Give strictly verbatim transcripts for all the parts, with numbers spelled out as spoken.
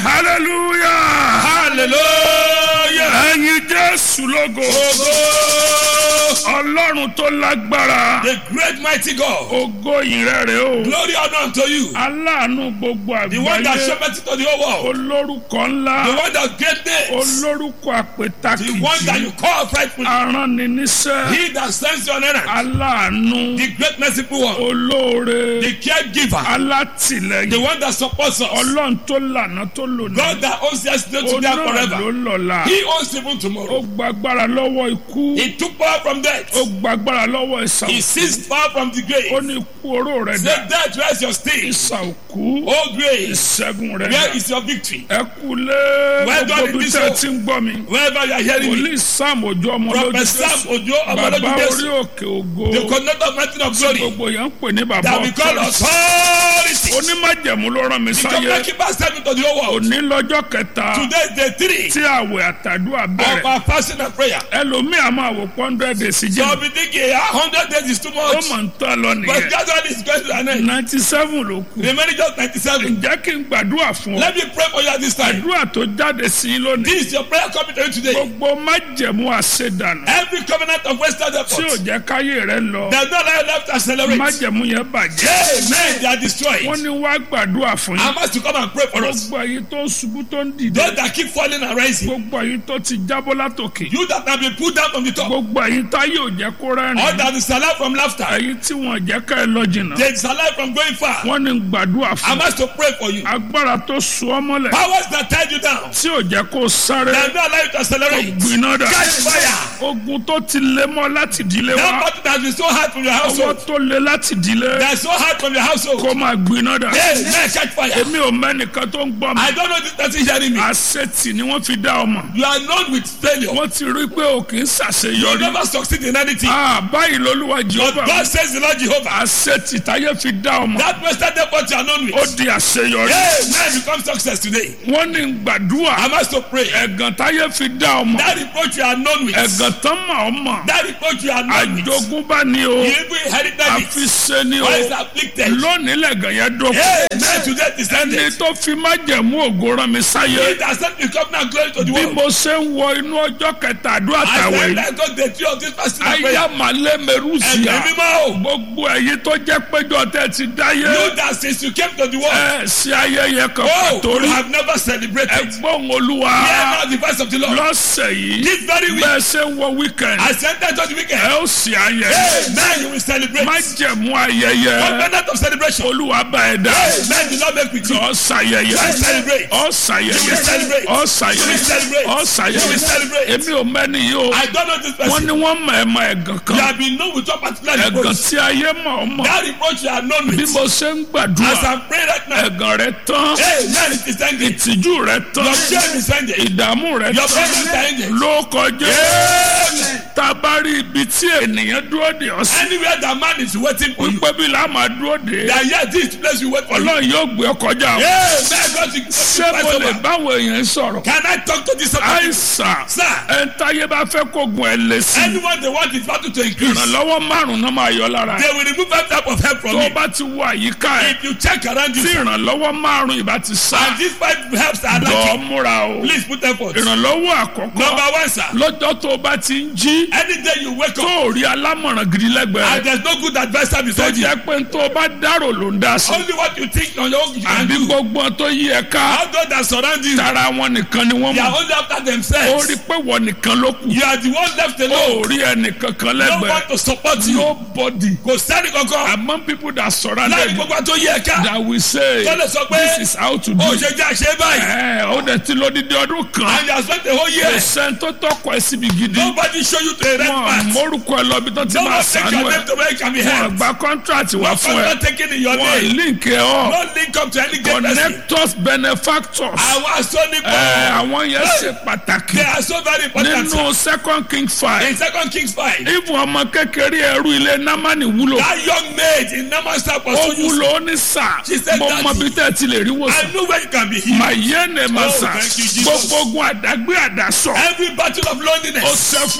hallelujah hallelujah. ẹ̀yin Jésù lógo Ògo. Ọlọ́run tó lágbára The great mighty God. ògo ìrẹ̀rẹ̀ o Glory honor unto you. aláàánú gbogbo The one that àgbáyé showeth to the whole world. olórúkọ ńlá The one that great names. olórúkọ The one that àpètàkìjì you call frightful. aránniníṣẹ́ He that sends your errand. aláàánú The great merciful one. olóore The caregiver. The alátìlẹ́yìn one that supports us. Ọlọ́run tó lànà tó lòdì God that owns yesterday, today, and onáà ló forever. lọ́la He owns even ó tomorrow. gbàgbára lọ́wọ́ ikú He took power from death. ó gbàgbára lọ́wọ́ ìsà He seized power from the ó grave. ní ikú oró rẹ̀ dà Say, death, where is your sting? ìsà òkú Oh, grave, ìṣẹ́gun rẹ̀ dà where is your victory? ẹ kú lé Well done gbogbo in bí this tẹ́ ẹ home. ti ń gbọ́ mi Wherever you are hearing me. wòlíì Sam Òjó ọmọ lójú Prophet Sam Jésù Ojo, bàbá Ọmọlójú orí Jésù. òkè ògo The coordinator of mountain of tí glory. gbogbo yẹn ń pè ní bàbá That we call ọ̀tọ̀ authority. onímájẹ̀mú ló rán mi The sáyé government keeper sent me to the whole world. òní lọ́jọ́ kẹta Today is day three tí àwẹ̀ àtàdúrà of bẹ̀rẹ̀ our fasting and prayer. ẹlòmíì a máa wò hundred days So jẹ́ I'll be thinking, a hundred days is too ó much. mọ̀ ń tán lọ But nìyẹn gradually it's going to an end. ninety seven ló kù Remaining just ninety-seven. ǹjẹ́ kí n gbàdúrà fún ọ Let me pray for you at this time. àdúrà tó jáde sí i lónìí This is your prayer coming to you today. gbogbo májẹ̀mú àṣedànù Every covenant of wasted tí ò effort. jẹ́ káyé rẹ lọ There's no life left to accelerate. májẹ̀mú yẹn bàjẹ́ Amen. They are destroyed. wọ́n ní wá gbàdúrà fún I yín must to come and pray for us. gbogbo èyí tó ń ṣubú tó ń dìde Those that keep falling and rising. gbogbo èyí tó ti jábọ́ látòkè You that have been put down from the top. gbogbo èyí táyé ò jẹ́ kó All rẹ́rìn that is alive from laughter. èyí tí wọ́n jẹ́ ká ẹ lọ jìnnà They is alive from going far. wọ́n ní gbàdúrà I fún must to pray for you. agbára tó so ọ́ mọ́lẹ̀ Powers that tied you down. tí ò jẹ́ kó sáré They are not allowed to accelerate. gbiná dà Catch fire. ogun tó ti lé mọ́ láti ìdílé That wa battle that has been so hard from your ọwọ́ household. tó lé láti ìdílé That is so hard from your household. kó máa gbiná dà Amen. Catch fire. èmi ò mẹ́nìkan tó ń gbọ́ mi I don't know this person hearing me. àṣetì ni wọ́n fi dá ọmọ You are known with failure. wọ́n ti rí pé o kì í You ṣàṣeyọrí never succeed in anything. Ah, báyìí lolúwa But Jèhófà God says the Lord Jehovah. àṣetì táyé fi dá ọmọ That wasted effort you are known ó with. di àṣeyọrí Amen. Become success today. wọ́n ní gbàdúrà I must to pray. ẹ̀gàn táyé fi dá ọmọ That reproach you are known with. ẹ̀gàn tán mọ̀ ọ́ mọ̀ That reproach you are known with. àjogúnbá ni o You even inherited àfi it. ṣe ni o Or is afflicted. lónìí lẹ̀gàn yẹn dókun Amen. Today is ẹni ended. tó fi májẹ̀mú ògo rán mi sáyé It has sent me covenant glory to the bí world. mo ṣe ń wọ inú ọjọ́ kẹta àdúrà I tàwẹ̀ said yìí let God the three of this fasting and prayer. ayámalé merúsìá Ẹ̀mí mímọ́ o. gbogbo èyí tó jẹ́ péjọ tẹ́ ti dáyé You that since you came to the world. ẹ ṣe ayẹyẹ kan Oh, pàtó you rí have never celebrated. ẹgbọ́n olúwa Hear now the voice of the Lord. lọ́sẹ̀ yìí This very week. bẹ́ẹ̀ ṣe ń wọ weekend I sent that to the weekend. ẹ ó ṣe ayẹyẹ Amen. You will celebrate. májẹ̀mú ayẹyẹ Covenant of celebration. olúwa bá ẹ dá Amen. Do not make with you. ọ ṣàyẹyẹ You will celebrate. ọ You will ṣàyẹyẹ celebrate. ọ You will ṣàyẹyẹ celebrate. ọ You will ṣàyẹyẹ celebrate. èmi ò mẹ́ni yìí o I don't know this wọ́n person. ní wọ́n mọ̀ ẹ́ mọ ẹ̀gàn You kan have been known with your particular ẹ̀gàn reproach. tí ayé mọ̀ ọ́ mọ̀ That reproach you are known bí with. mo ṣe ń As gbàdúrà I'm praying right now. ẹ̀gàn rẹ tán Amen. It is ended. ìtìjú rẹ tán Your shame is ended. ìdààmú rẹ Your tán problems are ended. ló kọjá Amen. tá a bá rí ibi tí ènìyàn dúró dè ọ́ sí Anywhere that man is waiting for you. wípé bí la máa dúró dè é That yes, this place will wait for you. ọlọ́run yóò gbé ọ kọjá o Amen. God will ṣé mo lè báwo èèyàn sọ̀rọ̀ Can I talk to this person? àìsàn Sir. ẹ̀ ń táyé bá fẹ́ kó gun ẹ̀ lé sí Anyone they want his battle to increase. ìrànlọ́wọ́ márùn-ún náà máa yọ lára They will remove every type of help from tó o you. bá ti wọ àyíká ẹ̀ If you check around you, tí sir, ìrànlọ́wọ́ márùn-ún ìbá ti sá and these five helps are lọ lacking, múra o please put effort. ìrànlọ́wọ́ àkọ́kọ́ Number one, sir. lọ́jọ́ tó o bá ti ń jí Any day you wake tó up o rí alámọ̀ràn gidi lẹ́gbẹ̀ẹ́ and there's no good advisor tó beside you, jẹ́ pé tó o bá dárò ló ń dá sí only what you think on your own you can àbí do. gbogbo wọn tó yí ẹ ká All those that surround you, tara wọn nìkan ni wọ́n they are mọ̀ only after ó themselves. rí pé wọ́n nìkan ló kù You are the one left ó alone. rí ẹnìkan kan No lẹ́gbẹ̀ẹ́ one to support you. nobody Kò sẹ́ni kankan. among people that surrounded Láàrin you gbogbo àti oyè ẹ̀ka. that will say Tó lè sọ pé this is how to do ó it. ṣe jẹ́ àṣẹ báyìí. ẹ ó dẹ̀ ti lọ dídí ọdún kan And you have spent the whole year. kò sẹ́ni tó tọkọ ẹ síbi gidi Nobody show you to a right wọn path. mórúkọ ẹ lọ bí tó ti No máa one take sànú your ẹ name to where it can be wọn helped. gba contract wá No fún one ẹ not taking in your wọn name. link ẹ ọ No link up to any great person. connectors benefactors Àwọn ẹ asọ́ni pọ̀. àwọn yẹn ṣe pàtàkì They are so very important. nínú second king five In second Kings five. even ọmọ kékeré ẹrú ilé námánì wúlò That young maid in Namaste ó was so useful. wúlò ó ní sà She said mo that- mọ bí tẹ́ ẹ ti lè rí I wòsàn know where you can be healed. màyé ni mà Oh, sà thank you, Jesus. gbogbo ogun àdágbé àdásọ Every battle of ó loneliness. ṣẹ́ fún ọ lọ.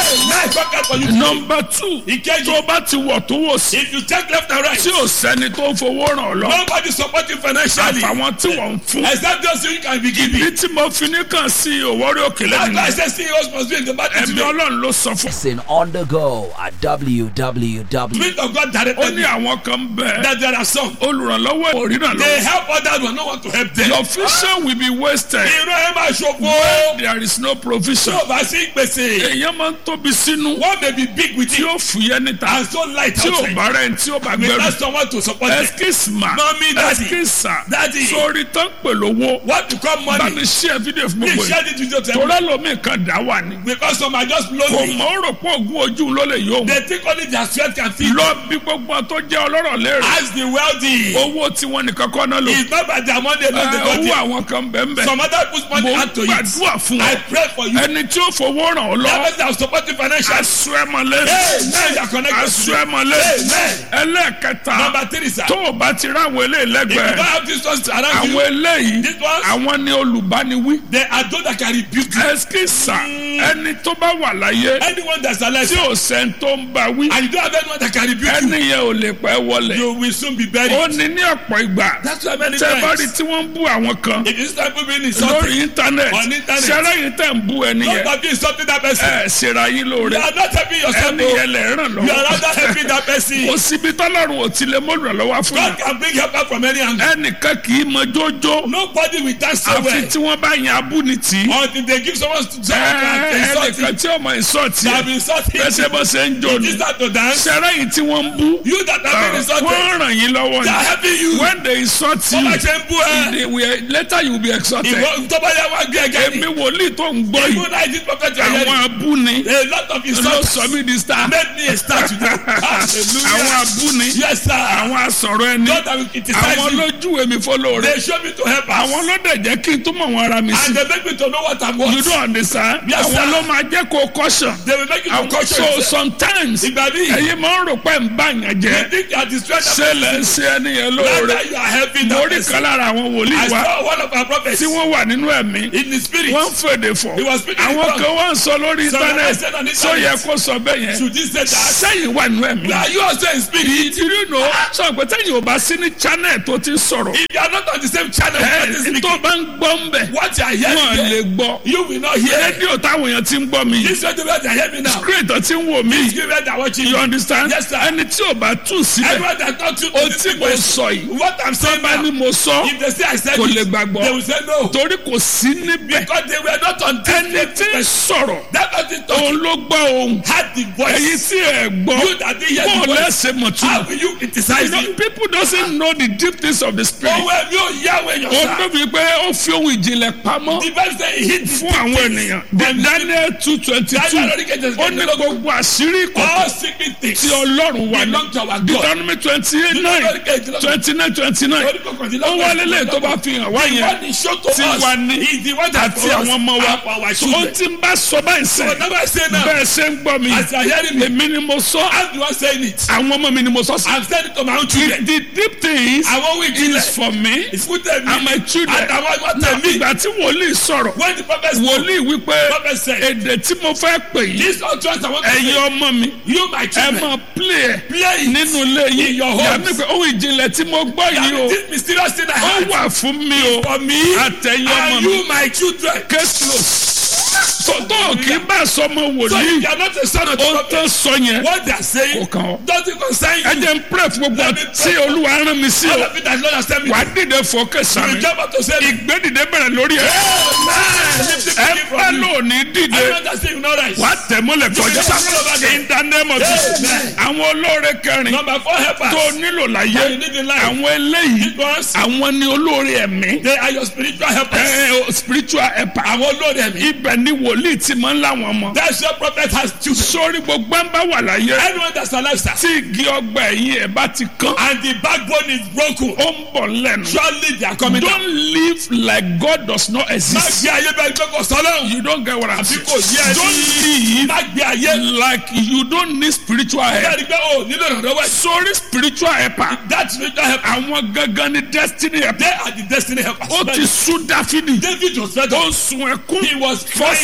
Hey, nice workout for you. nọmba two Ìkejì. tó bá ti wọ̀ tó wò sí If you check left and right, tí ò sẹ́ni tó ń fowó ràn ọ́ lọ nobody support you financially. àfàwọn tí wọ́n ń fún. Except those you can be giving. ní tí mo fi ní kàn sí òwòrí òkèlè That's why I nínú say C E Os must be in the battle ẹ̀mí today. ọlọ́run ló sọ fún. Listen on the go at w w w. Spirit of God ó directed ní me àwọn kan bẹ́ẹ̀ that there are some. olùrànlọ́wọ́ òrìnà They lọ. help others but no one to help them. your vision will be wasted Irú ẹ máa ṣòfò. when there is no provision. Tí o bá sí gbèsè, èèyàn máa ń tóbi sínú one may be big with tí you ó fúyẹ́ níta and so light tí ò outside. bá rẹ̀ tí ó bá gbẹrù. Without someone to support them. ẹskísìmà Mommy, daddy. ẹskísà Daddy. sórí tán pẹ̀lú owó What to come bá money? mi ṣí ẹ fídíò fún Please gbogbo share yìí this video to torí everyone. ẹlòmíì kan dá wà ní. Because some are just kò lonely. mọ̀ ó rò pé ogún ojú ló lè yóò They think only their strength can feed. lọ bí gbogbo tó jẹ́ ọlọ́rọ̀ léèrè Ask the wealthy. owó tí wọ́n nìkan kọ́ náà lò It's not by their money alone they ẹ, got owó it. àwọn kan bẹ́ẹ̀ bẹ́ẹ̀ Some other put money mo out to it. gbàdúrà fún I ọ pray for you. ẹni tí ó fowó ràn ọ́ That lọ person that will support you financially. aṣọ ẹ mọ́lẹ̀ Hey, now you are connected aṣọ to ẹ me. mọ́lẹ̀ Amen. ẹlẹ́ẹ̀kẹta Number three, sir. tó o bá ti rí àwọn eléyìí If you don't lẹ́gbẹ̀ẹ́ have this one around you, àwọn eléyìí this one, àwọn ni olùbániwí they are those that can rebuke you. ẹskísà ẹni tó bá wà láyé Anyone that's alive, tí ò sẹ́ni tó ń bá wí and you don't have anyone that can rebuke ẹni you, yẹn ò lè pẹ́ wọlé you will soon be buried. ó ní ní ọ̀pọ̀ ìgbà That's why many tẹ́ bá rí times, tí wọ́n ń bú àwọn kan if you start moving insulting, lórí íńtánẹ́ẹ̀tì On internet. ṣẹlẹ̀ yìí tẹ̀ ń bú ẹni don't yẹn have been insulting that person. ẹ ṣèrà yín You lóore are not helping yourself. ẹni No. yẹn lè ràn You are lọ́wọ́ rather helping that person. kò síbi tọ́lọ́run ò ti lè mọ́lù rẹ̀ lọ́wọ́ fún God yàn can bring help out from any angle. ẹnìkan kì í mọ jójó Nobody will dance so àfi well tí wọ́n bá yan abúnitì until they give someone to someone to insult ẹnìkan him. tí ọmọ ìsọ̀tì They have insulted bẹ́sẹ̀ him. bó ṣe ń jò You ní start to dance. ṣẹlẹ̀ yìí tí wọ́n ń bú You that have been insulted, wọ́n ràn yín lọ́wọ́ they are ni helping you. when they insult Bọ́lá you ṣe ń bú ẹ. they will later you will be exalted Ìwọ tó bá yẹ wá gbé ẹgẹ èmi ni. wòlíì tó ń gbọ́ Even yìí I did prophet your àwọn hearing. abúni A lot of ló insults sọ mí di star made me a star today. àwọn Hallelujah. abúni Yes, sir. àwọn asọ̀rọ̀ ẹni God that will criticize àwọn you. lójú èmi fọlọ́ọ̀rẹ́ They show me to help us. àwọn ló dẹ̀ jẹ́ kí n tó mọ̀ wọn ara mi sí And they make me to know what I'm you worth. don't understand Yes, àwọn sir. ló máa jẹ́ kó caution They will make you to àwọn question so yourself. sometimes Ìgbà míì, ẹ̀yin máa ń rò pé ń bá yàn you jẹ́ think you are destroying ṣé lẹ́ ń ṣe ẹni yẹn lóore Rather you are helping that mórí person. kan lára àwọn wòlíì I wa saw one of our prophets tí wọ́n wà nínú ẹ̀mí in the spirit. wọ́n ń fèdè fọ̀ He was speaking in àwọn tongues. kan wá ń sọ lórí So when I íńtánẹ́ẹ̀tì said on sọ yẹ internet, kó sọ bẹ́ẹ̀ yẹn should this say that? sẹ́yìn wà nínú ẹ̀mí Are you also in spirit? you know sọ pé tẹ́yìn ò bá sí ní channel tó ti ń sọ̀rọ̀ If you are not on the same channel, ẹ̀ that is tó speaking. bá ń gbọ́ ń bẹ̀ What you are wọ́n hearing lè here, gbọ́ you will not hear. rédíò táwọn èèyàn ti ń gbọ́ mi This is the way they hear me now. screen tó ti ń wò mí This is the way they are watching you you. understand Yes, sir. ẹni tí ò bá tù síbẹ̀ Everyone that not to ó tí mo sọ yìí what I'm saying bá ní now, mo sọ if they say I said kò lè it, gbàgbọ́ they will say no. torí kò sí níbẹ̀ Because they were not on ẹni tí ń this. sọ̀rọ̀ That person òun talking ló gbọ́ ohun had the èyí voice. tí ẹ̀ gbọ́ You that didn't hear bó the voice. lẹ́sẹ̀ mọ̀ tún How will you criticize you know, me? people doesn't know the deep things of the spirit Owó ẹ̀mí ò yá àwọn èèyàn òun sá. tó fi pé ó fi ohun ìjìnlẹ̀ pamọ́ The Bible say he hid fún àwọn ènìyàn Then Daniel two twenty two Daniel lórí kejì ó ní gbogbo àṣírí ìkọ̀kọ̀ all secret things tí ọlọ́run wà ní belong to our God. Deuteronomy twenty eight nine twenty nine twenty nine Lórí kọkàndínlọ́gbọ̀n. ó wá lélẹ̀ tó bá fi hàn wá The yẹn one he showed to tí wà us ní is the one that àti for us àwọn ọmọ wa and for our ó children. ti ń bá sọ báyìí So sẹ́ whatever I say now, bẹ́ẹ̀ ṣe ń gbọ́ mi as you are hearing me, èmi ni mo sọ I'm the one saying it. àwọn ọmọ mi ni mo sọ sí. I'm saying it to my own the children. the deep things Àwọn wí is jílẹ̀. for me Ìfúntẹ̀ mi. and my children. Àtàwọn ọmọ Now, tẹ̀mí. ìgbà tí wòlíì sọ̀rọ̀ When the prophet spoke, wòlíì wípé prophet said, èdè tí mo fẹ́ pè yìí this utterance I want to ẹ̀yin say, ọmọ mi you my ẹ children, máa play ẹ̀ play it. nínú ilé yìí In your homes. yàrá pé ohun ìjìnlẹ̀ tí mo gbọ́ yìí o This mysterious thing I ó had wà fún mi o for me àtẹ̀yìn ọmọ and mi you my children. case close tó tó kì í bá sọmọ So if wòlíì you are not a son of the ó prophet, tó sọ yẹn what they are saying kò kàn ọ́. doesn't concern ẹ you. jẹ́ n pray fún gbogbo Let me tí pray. olúwa rán mi sí All o of it that Lord has sent me. wà á dìde fòkè You sàmì will jump up to say, ìgbédìde bẹ̀rẹ̀ lórí ẹ̀ Amen. Lift the ẹ people bá from you. lónìí dìde Everyone that say you know right. wà á tẹ̀ mọ́lẹ̀ kọjá Amen. in the name of Jesus Amen. àwọn olóore kẹrin Number four helpers. tó nílò láyé That you need in life. àwọn eléyìí These ones, àwọn ni olóore ẹ̀mí they are your spiritual helpers. ẹ, spiritual helper Àwọn olórí ẹ̀mí. ibẹ̀ ni wòlíì ti máa ń láwọn ọmọ That's your prophet has children. sórí gbogbo ẹ̀ ń bá wà láyé Anyone that's alive, sir, tí igi ọgbà ẹ̀yìn ẹ̀ bá ti kán and the backbone is broken, ó ń bọ̀ lẹ́nu surely they are coming down. don't live like God does not Má exist gbé ayé bẹ́ẹ̀ gbé kò sọ́lọ́run. you don't get what I'm Àbí saying kò yé ẹ don't sí. live Má gbé ayé. like you don't need spiritual help Bẹ́ẹ̀ni pé o nílò ìrànlọ́wọ́ ẹ̀. sorry spiritual helper That spiritual helper, àwọn gangan ni destiny helper they are the destiny helpers. ó ti sú dáfídì David was fed ó up. ń sun ẹkún He was for crying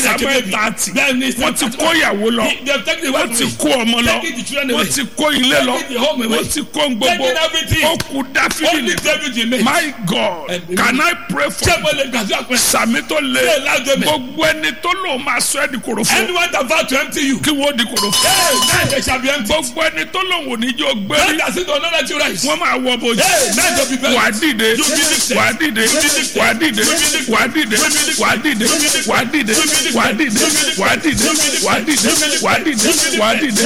samuel thirty wọ́n ti kó ìyàwó lọ wọ́n ti kó ọmọ lọ wọ́n ti kó ilé lọ wọ́n ti kó gbogbo ó kú dáfídì ní my God can I pray for you sàmì tó lé gbogbo ẹni tó lò máa sọ ẹ́ di kòròfo anyone that vow to empty you kí wọ́n di kòròfo gbogbo ẹni tó lò wò ní jọ gbé wọ́n máa wọ bójú wà á dìde wà á dìde wà á dìde wà á dìde wà á dìde wà á dìde wà á dìde wà á dìde wà á dìde wà á dìde wà á dìde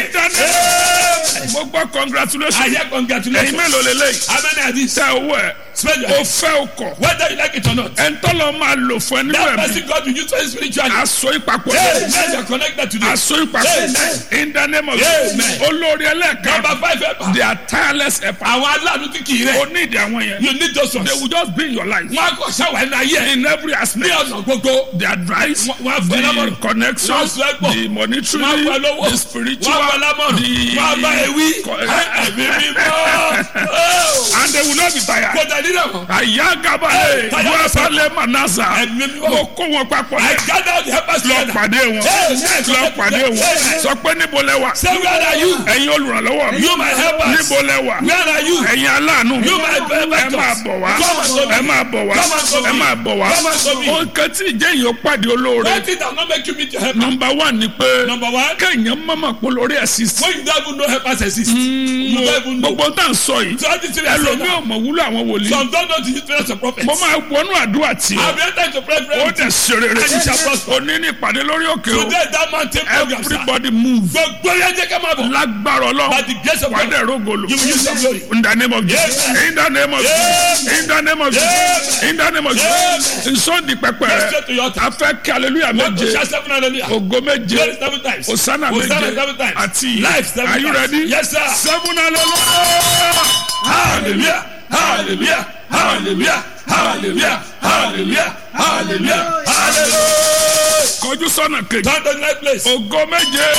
internet mo gbọ́ congratulations ẹ̀yin mélòó lélẹ́yìn tẹ owó ẹ̀ o fẹ́ o kọ̀ whether you like it or not ẹ̀ńtọ́lọ́ máa lò fún ẹni that wẹ̀ person God will use for you spiritually aso ìpapọ̀ amen you are connected to this aso ìpapọ̀ in the name of Jesus olórí ẹlẹ́ẹ̀kan number five helper they are tireless helper àwọn aláàánú tí kì í rẹ̀ o need àwọn yẹn you need those ones they will just be in your life wọ́n á kọ́ sáwà ẹ̀ná yẹ in every aspect ní ọ̀nà gbogbo their drives wọ́n á fẹ́ lámọ̀ràn the connection wọ́n á sọ ẹ̀gbọ́n the monetary wọ́n á fẹ́ lọ́wọ́ the spiritual wọ́n á fẹ́ lámọ̀ràn the wọ́n á bá ewì ẹ̀mí mímọ́ and they will not be tired. kò dẹ̀ nílẹ̀ wọn. àyà gabale wàsálẹ̀ manasa ẹ̀mí mímọ́ mo kó wọn papọ̀ I gather the helpers lọ together. pàdé wọn lọ pàdé wọn sọ pé níbo lẹ wà say where are you ẹ̀yin olùrànlọ́wọ́ mi you my helpers níbo lẹ wà where are you ẹ̀yin aláàánú mi you my benefactors ẹ máa bọ̀ wá come and serve me ẹ máa bọ̀ wá come and serve me ẹ máa bọ̀ wá come and serve me. o nǹkan tí ìjẹ́ yìí ó pàdé olóore one thing that no make you meet your helper number one ni pé number one kéèyàn mọ́mọ́ pé lórí ẹ̀sìn when you don't even know helpers exist you don't even know gbogbo tá à ń sọ yìí so all these things I say ẹlòmíì now ò mọ̀ wúlò àwọn wòlíì some don't know the influence of prophets mo máa wọnú àdúrà tí I be enter to pray ó pray dẹ̀ ṣe rere and you shall prosper òní ní ìpàdé lórí òkè o today that mountain program sir everybody move gbogbo yẹn jẹ́ ká máa bọ̀ lágbára ọlọ́run by the grace of wà á God dẹ̀ rógolo you will use your glory in the name of Jesus Yes. in the name of Jesus in the name of Jesus in the name of Jesus nsọ́ọ̀dì pẹpẹ let's rẹ go to your altar a fẹ́ kí hallelujah one to méje shout seven hallelujah ògo méje glory seven times hosanna Hosanna méje seven times àti life seven are you times ready yes sir seven hallelujah hallelujah hallelujah hallelujah hallelujah hallelujah hallelujah hallelujah kọjú sọ́nà kejì turn to the next place ògo méje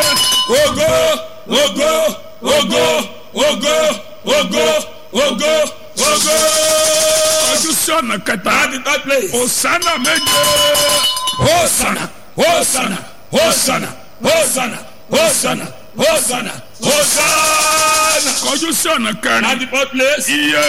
ogo ogo ogo ogo ogo ogo ogo kọjú sọ́nà kẹta turn to the third place hosanna méje hosanna hosanna hosanna hosanna hosanna hosanna hosanna kọjú sọ́nà turn kẹrin to the fourth place iye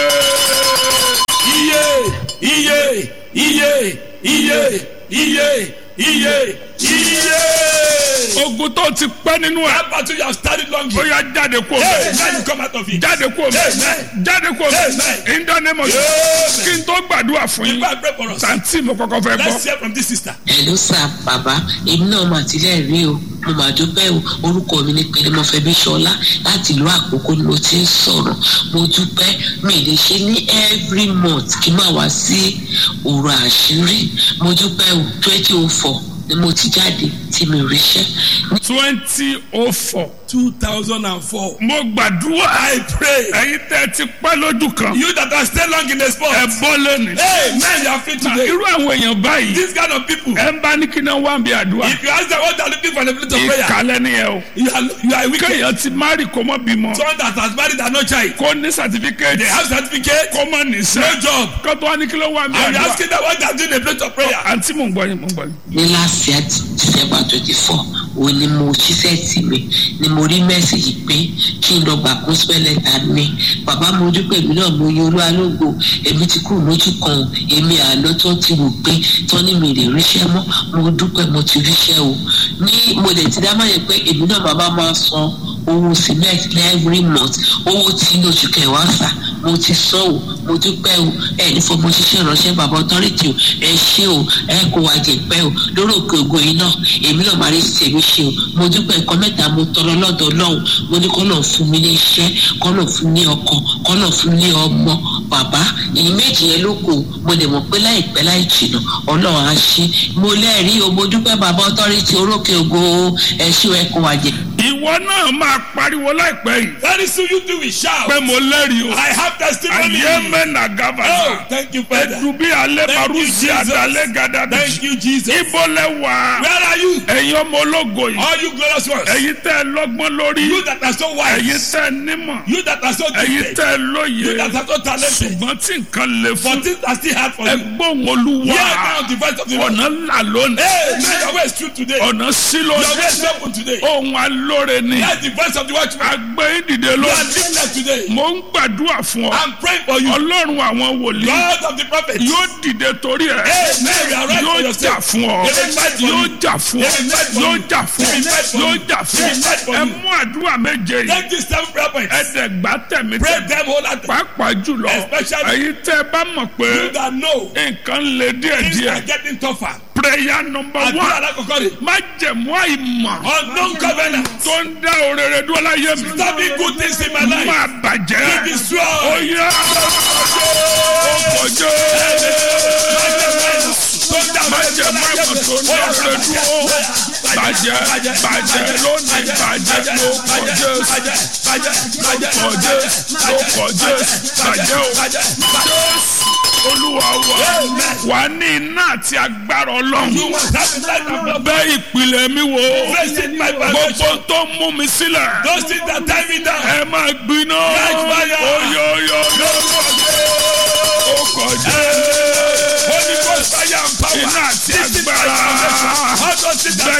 iye iye iye iye iye iye iye. ogun tó ti pẹ́ nínú ẹ̀ that battle you have started long ó ago. yá jáde kó o hey bẹ̀ now you come out of it. jáde kó o bẹ̀ Amen. jáde kó o bẹ̀ Amen. in the name of Jesus Amen. kí n tó gbàdúrà fún yín Before I pray for us. tàǹtí mo kọ́kọ́ fẹ́ gbọ́. let's hear from this sister. hello sir bàbá èmi náà mà tilẹ̀ rí o mo mà dúpẹ́ o orúkọ mi ni Pẹ̀lẹ́mọfẹ́bí Ṣọlá láti ìlú Àkókò ni mo ti ń sọ̀rọ̀ mo dúpẹ́ mi lè ṣe ní every month kí n máa wá sí òru àṣírí mo dúpẹ́ o twenty oh four ni mo ti jáde tí mi ò ríṣẹ́. twenty oh four two thousand four. mo gbàdúrà I pray. ẹ̀yin tẹ́ ti pẹ́ lójú kan you that are stay long in the spot. ẹ bọ́ lónìí. hey man you are free today. irú àwọn èèyàn báyìí this kind of people. ẹ ń bá ní kí náà wá bí àdúrà if you ask them what they are looking for in the place of prayer. ìkàlẹ̀ nìyẹn o you are you are wicked. kéèyàn ti márì kó mọ́ bímọ someone that has married and no child. kó ní certificate they have certificate. kó mọ́ no níṣẹ́ job. kó tó wá ní kí ló wá bí and you àdúrà. asking them what they are doing in the place of prayer. àǹtí mò ń gbọ́ yín mò ń gbọ́ yín. ní last year December twenty four òun ni mo ṣiṣẹ́ tì mí ni mo rí mẹ́sàgì pé kí n lọ gbà kó spẹ́lẹ̀tà mi bàbá mo dúpẹ́ mi náà mo yọ olúwa lógo èmi ti kúrò lójú kan o èmi àlọ́ tó ti rò pé tó ní mi lè ríṣẹ́ mọ́ mo dúpẹ́ mo ti ríṣẹ́ o ní mo lè ti dá máa yẹ pé èmi náà bàbá máa san owó cement ní every month owó tí lóṣù kẹwàá fà mo ti sọ o mo dúpẹ́ o ẹ ní fọmọ ṣiṣẹ́ ìránṣẹ́ bàbá authority o ẹ ṣé o ẹ kó wa jẹ pẹ́ o lórí òkè ògo yìí náà èmi náà máa rí tèmi ṣe o mo dúpẹ́ nǹkan mẹ́ta mo tọrọ lọ́dọ̀ Ọlọ́run mo ní kọ́ náà fún mi ní iṣẹ́ kọ́ náà fún ní ọkọ kọ́ náà fún ní ọmọ bàbá èyí méjì yẹn ló kù mo lè mọ̀ pé láìpẹ́ láì jìnnà Ọlọ́run á ṣe mo lẹ́rìí o mo dúpẹ́ bàbá authority orókè ògo ẹ ṣé o ẹ kó wa jẹ. ìwọ náà máa pariwo láìpẹ́ yìí. Very soon you do it, shout. pé mo lẹ́rìí o. I have testimony. ayémẹ́nà gàbàdà. Oh, thank you, Father. ẹ̀dùbí alẹ́ Thank you, barúsí Jesus. àdálẹ́ gàdàbí. Thank you, Jesus. ibo lẹ wà. Where are you? ẹ̀yin ọmọ ológo yìí. All you glorious ones. ẹ̀yin tẹ́ ẹ lọ́gbọ́n lórí. You that are so ẹ̀yin wise. tẹ́ ẹ nímọ̀. You that are so ẹ̀yin gifted. tẹ́ ẹ You lóye. that are so talented. ṣùgbọ́n tí nǹkan le fún. But things are still hard for you. ẹgbọ́n olúwa. Hear now the voice of the Lord. ọ̀nà là lónìí. Hey, may your way is true today. ọ̀nà sí Your way lónìí. is open today. ohun alóore ni. Hear the voice of the watchman. agbẹ́ ìdìde You are lónìí. lifted today. mo ń gbàdúrà fún ọ. I'm praying for you. ọlọ́run àwọn wòlíì. God of the prophets. yóò dìde torí ẹ. Amen. We are right for yóò yourself. jà fún ọ. They will fight for yóò you. jà fún ọ. They will fight for yóò you. jà fún They will fight ọ. for yóò you. jà fún They will fight ọ. for ẹ you. mú àdúrà méje yìí. Take these seven prayer points. ẹ̀ẹ́dẹ̀gbá tẹ̀mí Pray tẹ̀mí. them wholeheartedly. pàápàá jùlọ Especially- èyí tẹ́ ẹ bá mọ̀ pé You that know nǹkan le things are díẹ̀díẹ̀. getting tougher. prayer number Àdúrà one. alákọ̀ọ́kọ́ rẹ̀. má jẹ̀mú àìmọ̀. Unknown covenant. tó ń dá òrèrè dúró láyé mi. Stopping good things in my life. máa bàjẹ́. Be destroyed. ó yá. ó kọjá. má jẹ̀mú àìmọ̀ tó ń dá òrèrè dúró. bàjẹ́ bàjẹ́ lónìí bàjẹ́ ló kọjá. kọjá ló kọjá. bàjẹ́ o. olúwa wa wà ní iná àti agbára ọlọ́run. bẹ́ẹ̀ ìpìlẹ̀ mi wò. gbogbo tó mú mi sílẹ̀. Those things that tie me down. ẹ máa gbiná. Catch fire. oyoyo ó kọjá. Holy Ghost fire and power. iná àti agbára. bẹ́ẹ̀